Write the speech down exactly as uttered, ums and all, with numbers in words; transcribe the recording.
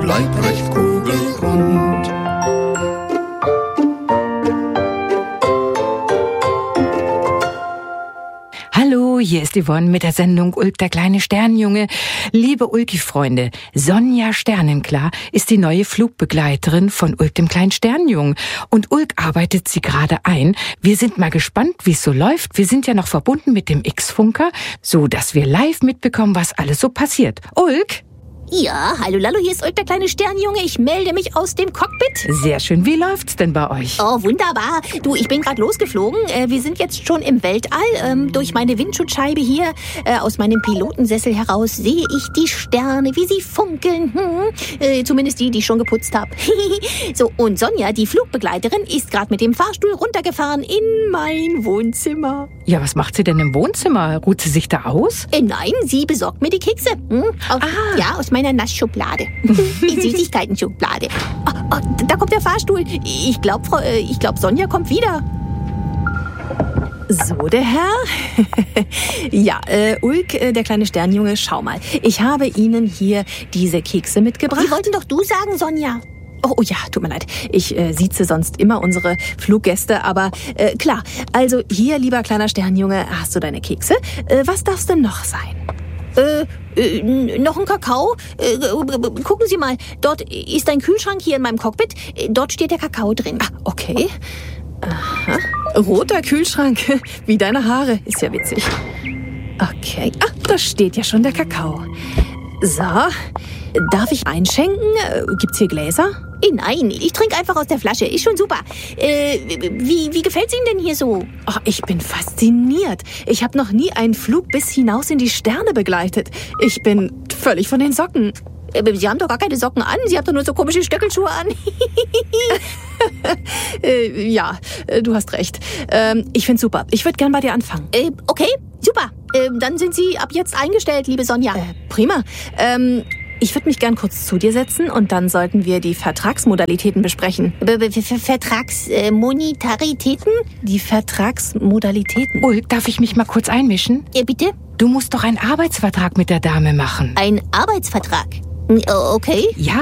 bleib recht kugelrund. Hallo, hier ist Yvonne mit der Sendung Ulk, der kleine Sternenjunge. Liebe Ulki-Freunde, Sonja Sternenklar ist die neue Flugbegleiterin von Ulk, dem kleinen Sternenjungen. Und Ulk arbeitet sie gerade ein. Wir sind mal gespannt, wie es so läuft. Wir sind ja noch verbunden mit dem X-Funker, so dass wir live mitbekommen, was alles so passiert. Ulk? Ja, hallo Lallo, hier ist Ulk, der kleine Sternenjunge. Ich melde mich aus dem Cockpit. Sehr schön. Wie läuft's denn bei euch? Oh, wunderbar. Du, ich bin gerade losgeflogen. Äh, wir sind jetzt schon im Weltall. Ähm, durch meine Windschutzscheibe hier, äh, aus meinem Pilotensessel heraus, sehe ich die Sterne, wie sie funkeln. Hm. Äh, zumindest die, die ich schon geputzt habe. So, und Sonja, die Flugbegleiterin, ist gerade mit dem Fahrstuhl runtergefahren in mein Wohnzimmer. Ja, was macht sie denn im Wohnzimmer? Ruht sie sich da aus? Äh, nein, sie besorgt mir die Kekse. Hm? Aus, Ah. Ja, aus meiner Nassschublade. Die Süßigkeiten-Schublade. Oh, oh, da kommt der Fahrstuhl. Ich glaube, Frau, äh, ich glaube, Sonja kommt wieder. So, der Herr. Ja, äh, Ulk, äh, der kleine Sternenjunge, schau mal. Ich habe Ihnen hier diese Kekse mitgebracht. Sie wollten doch du sagen, Sonja. Oh, oh ja, tut mir leid. Ich äh, sieze sonst immer unsere Fluggäste, aber äh, klar. Also hier, lieber kleiner Sternenjunge, hast du deine Kekse. Äh, was darf's denn noch sein? Äh, äh, noch ein Kakao? Äh, gucken Sie mal, dort ist ein Kühlschrank hier in meinem Cockpit. Dort steht der Kakao drin. Ah, okay. Aha. Roter Kühlschrank, wie deine Haare. Ist ja witzig. Okay. Ah, da steht ja schon der Kakao. So, darf ich einschenken? Äh, Gibt's hier Gläser? Äh, nein, ich trinke einfach aus der Flasche. Ist schon super. Äh, wie, wie gefällt's Ihnen denn hier so? Oh, ich bin fasziniert. Ich habe noch nie einen Flug bis hinaus in die Sterne begleitet. Ich bin völlig von den Socken. Äh, Sie haben doch gar keine Socken an. Sie haben doch nur so komische Stöckelschuhe an. äh, ja, äh, du hast recht. Ähm, ich find's super. Ich würde gern bei dir anfangen. Äh, okay, super. Äh, dann sind Sie ab jetzt eingestellt, liebe Sonja. Äh, prima. Ähm, ich würde mich gern kurz zu dir setzen und dann sollten wir die Vertragsmodalitäten besprechen. B- B- Ver- Vertragsmonetaritäten? Die Vertragsmodalitäten. Ulk, darf ich mich mal kurz einmischen? Äh, bitte? Du musst doch einen Arbeitsvertrag mit der Dame machen. Ein Arbeitsvertrag. Hm, o- Okay. Ja,